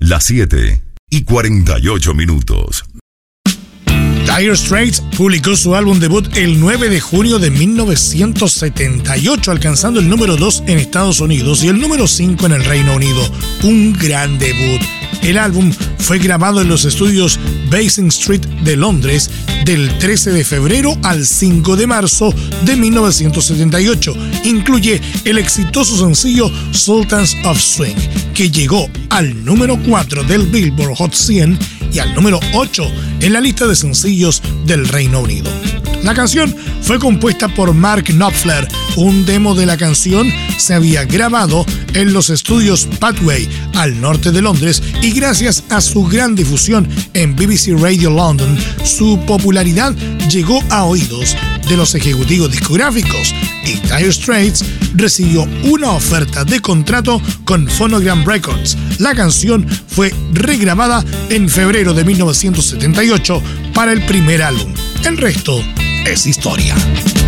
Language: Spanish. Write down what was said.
Las 7:48. Dire Straits publicó su álbum debut el 9 de junio de 1978, alcanzando el número 2 en Estados Unidos y el número 5 en el Reino Unido. Un gran debut. El álbum fue grabado en los estudios Basing Street de Londres del 13 de febrero al 5 de marzo de 1978. Incluye el exitoso sencillo Sultans of Swing, que llegó al número 4 del Billboard Hot 100 y al número 8 en la lista de sencillos del Reino Unido. La canción fue compuesta por Mark Knopfler. Un demo de la canción se había grabado en los estudios Pathway al norte de Londres y gracias a su gran difusión en BBC Radio London, su popularidad llegó a oídos de los ejecutivos discográficos y Dire Straits recibió una oferta de contrato con Phonogram Records. La canción fue regrabada en febrero de 1978 para el primer álbum. El resto es historia.